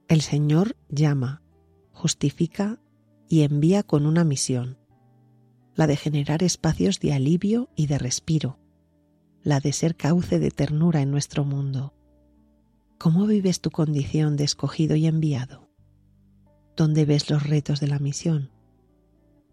El Señor llama, justifica y envía con una misión, la de generar espacios de alivio y de respiro, la de ser cauce de ternura en nuestro mundo. ¿Cómo vives tu condición de escogido y enviado? ¿Dónde ves los retos de la misión?